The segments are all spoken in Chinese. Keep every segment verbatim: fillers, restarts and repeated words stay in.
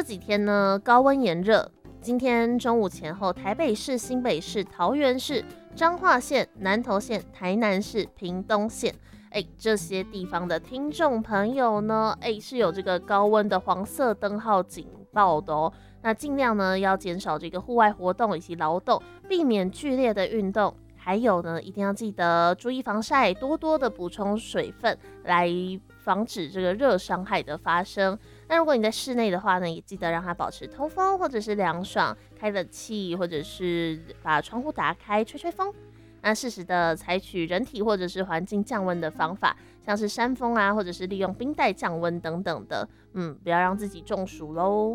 这几天呢高温炎热，今天中午前后，台北市、新北市、桃园市、彰化县、南投县、台南市、屏东县，哎，这些地方的听众朋友呢，哎，是有这个高温的黄色灯号警报的哦。那尽量呢要减少这个户外活动以及劳动，避免剧烈的运动。还有呢，一定要记得注意防晒，多多的补充水分，来防止这个热伤害的发生。那如果你在室内的话呢，也记得让它保持通风或者是凉爽，开冷气或者是把窗户打开吹吹风。那适时的采取人体或者是环境降温的方法，像是扇风啊，或者是利用冰袋降温等等的，嗯，不要让自己中暑喽。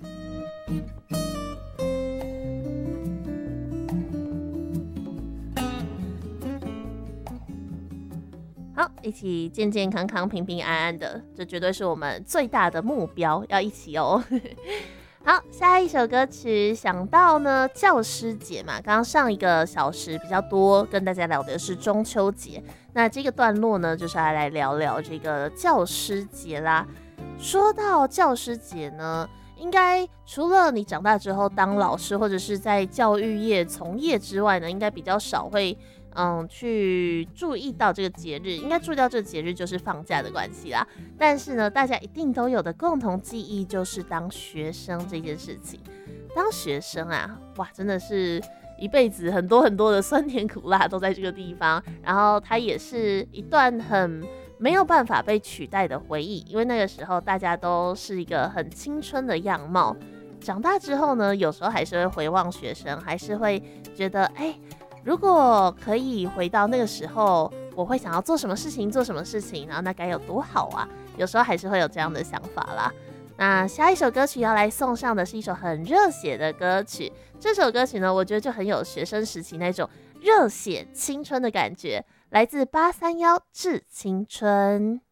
好，一起健健康康、平平安安的，这绝对是我们最大的目标，要一起哦。好，下一首歌曲想到呢，教师节嘛，刚刚上一个小时比较多，跟大家聊的是中秋节，那这个段落呢，就是要来聊聊这个教师节啦。说到教师节呢，应该除了你长大之后当老师或者是在教育业从业之外呢，应该比较少会嗯，去注意到这个节日，应该注意到这个节日就是放假的关系啦。但是呢，大家一定都有的共同记忆就是当学生这件事情。当学生啊，哇，真的是一辈子很多很多的酸甜苦辣都在这个地方。然后它也是一段很没有办法被取代的回忆，因为那个时候大家都是一个很青春的样貌。长大之后呢，有时候还是会回望学生，还是会觉得，哎、欸。如果可以回到那个时候，我会想要做什么事情，做什么事情，然后那该有多好啊！有时候还是会有这样的想法啦。那下一首歌曲要来送上的是一首很热血的歌曲，这首歌曲呢，我觉得就很有学生时期那种热血青春的感觉，来自八三一致青春。